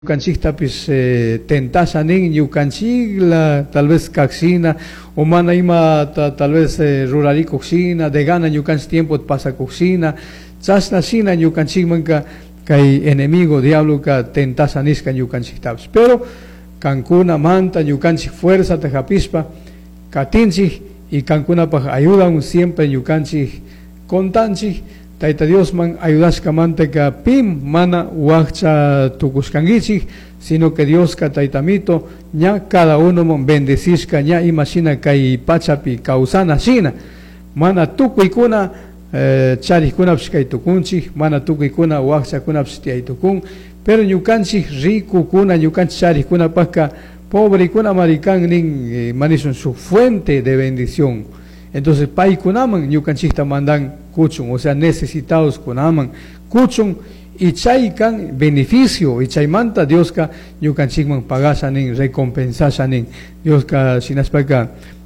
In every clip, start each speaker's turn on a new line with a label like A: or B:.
A: Yukanchikta pues tentasanin yukanchikla tal vez caxina o mana ima tal vez rurali coxina de gana yukanch tiempo pasa coxina chasna sina yukanchikmanka kay enemigo diablo ka tentasanisca yukanchiktapas pero cancuna manta yukanchik fuerza tajapispa katinchik y cancuna pa ayudan siempre yukanchik contanchik Taita Dios man ayudasca manteka pim mana huacha tucuscangichik, sino que Dios ka taitamito ña cada uno man bendecishka ña imagina kay pachapi causana shina mana tukuykuna charikuna kay tukunchik mana tukuykuna huachakuna ay tukun pero ñukanchik rikukuna ñukanchik charikuna paka pobrekuna marikan nin manison su fuente de bendición. Entonces paikunaman ñukanchikta mandan kuchun, o sea necesitados kunaman kuchun y chaykan beneficio y chaymanta Dios ka ñukanchikman pagasanin recompensasanin Dios ka sinaspaka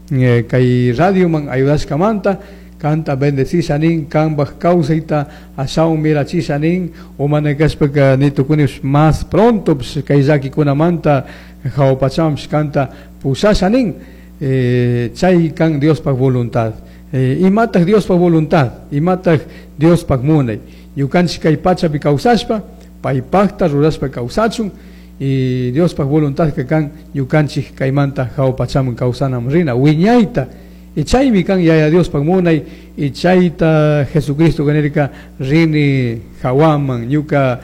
A: kay radio man ayudaskamanta canta bendecisanin kambaj causaita asaun mirachisanin o manakaspaka nitukunis más pronto kay zaki kunamanta jawpachams canta pusasanin chay kan Dios pa voluntad y mata Dios pa voluntad y mata Dios pa munay yukanchik kay pachapi causashpa paypakta ruraspa causachun y Dios pa voluntad que kan yukanchik kay manta jawpachaman causanam rina wiñayta y chaymi kan yaya Dios pa munay y chayta Jesucristo ganerica rini jawaman yuka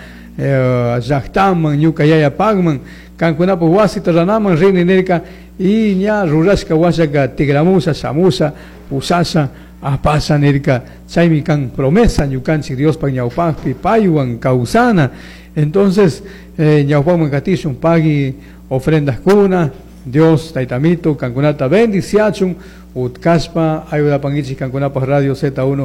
A: llaqtaman yuka yaya pagman kankunapa wasita ranaman rini nerika y ña rurashka washaka tigramusa samusa usasa apasa nerika chaymi kan promesa ñukanchik Dios pa ñawpaqpi paywan causana entonces ñawpaqman katishun pagi ofrendas kuna Dios taitamito kankunata bendiciachun utkaspa ayudapangichik kankunapaq radio Z1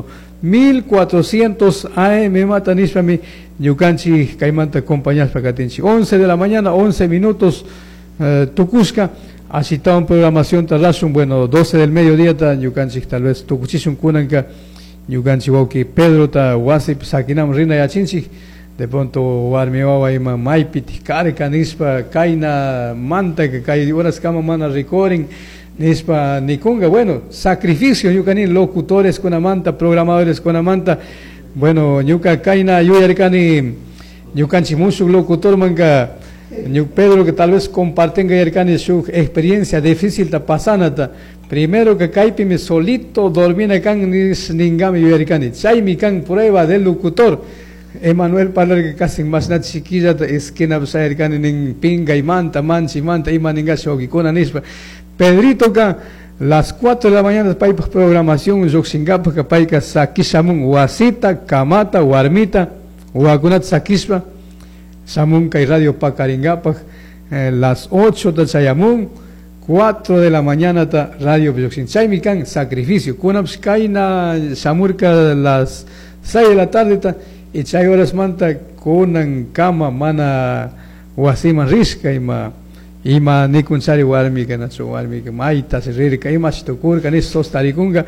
A: 1400 AM matanishpami ñukanchik kaymanta acompañaspa katinchik 11 de la mañana 11 minutos tukushka así está una programación tarrasun bueno 12 del mediodía ta ñukanchik tal vez tukuchishun kunanka ñukanchik wauki Pedro ta wasip sakinam rina yachinchik de pronto warmi wawa ima maipit karka nispa kaina manta que kay horas kama mana recording nispa nikunga bueno sacrificio ñukani locutores con amanta programadores con amanta bueno ñuka kaina yuyarkani ñukanchik mushuk locutor manka Pedro que tal vez comparten que su experiencia difícil ta pasanata primero que caipime solito dormina kan ningami yuyarkani chaymi kan prueba del locutor Emanuel parlar que casi más nada chiquilla es que na sayarkani ning pinga y manta manchi manta y maninga shogi con anispa Pedrito ka las 4 de la mañana paipa programación joxingapa ka paika sakisamun wasita kamata warmita wakunat sakispa samun kay radio pakaringapa las 8 de chayamun 4 de la mañana ta radio joxing chaymi kan sacrificio kunaps kaina samurka las 6 de la tarde ta y chay horas manta kunan kama mana wasiman riska ima nikunchari warmi kanachu warmi que maita se rirka ima chitukur kanis sostarikunga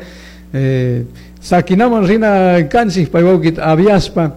A: sakinaman rina kanchik paywawkit aviaspa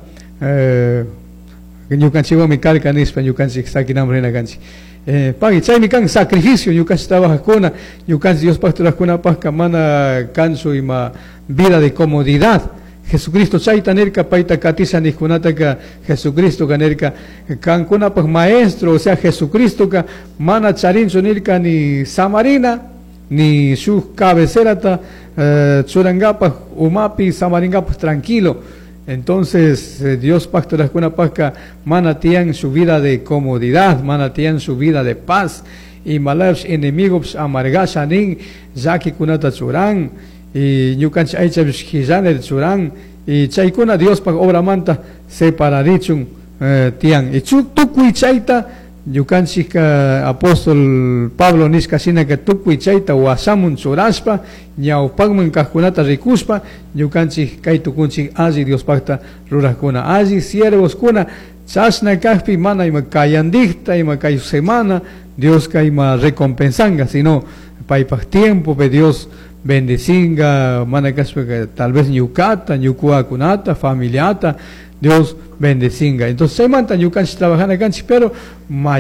A: ñukanchik wami kalkanispa ñukanchik sakinaman rina kanchik pagi chaymi kan sacrificio ñukanchik trabajakuna ñukanchik Dios pastorajkunapajka mana kanchu ima vida de comodidad Jesucristo chayta nerka paita katisa nijkunataka Jesucristo kanerka kankunapaq maestro o sea Jesucristo ka mana charinchu nirka ni samarina ni su cabecerata churangapaq umapi samaringapaq tranquilo entonces Dios pastorajkunapaqka mana tiyan su vida de comodidad mana tiyan su vida de paz y malabs enemigos amargashanin llakikunata churan y ñukanchik aychapish hillaner churan y chaykuna Dios pa obra manta separadichun tiyan y tukuy chayta ñukanchik apóstol Pablo niskashina que tukuy chayta wasamun churashpa ñawpaqman kaqkunata rikuspa ñukanchik kay tukunchik alli Dios pakta rurakuna alli siervos kuna chashna kaqpi mana ima kayandikta ima kay semana Dios ka ima recompensanga sino paypaq tiempo pe Dios bendicinga manakaspa tal vez ñukata ñukuakunata familiata Dios bendecinga. Entonces, se mantan yucan trabajando acá, pero